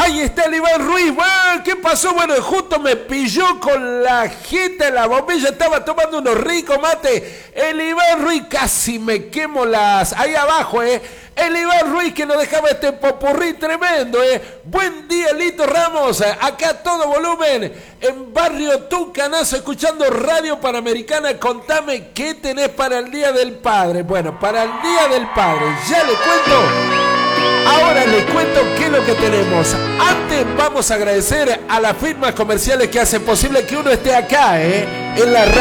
Ahí está el Iván Ruiz. Bueno, ¿qué pasó? Bueno, justo me pilló con la jeta en la bombilla. Estaba tomando unos ricos mates. El Iván Ruiz, casi me quemo las... Ahí abajo, El Iván Ruiz que nos dejaba este popurrí tremendo, Buen día, Lito Ramos. Acá a todo volumen. En Barrio Tucanazo, escuchando Radio Panamericana. Contame qué tenés para el Día del Padre. Bueno, para el Día del Padre, ya le cuento. Ahora les cuento qué es lo que tenemos. Antes vamos a agradecer a las firmas comerciales que hacen posible que uno esté acá, en la radio.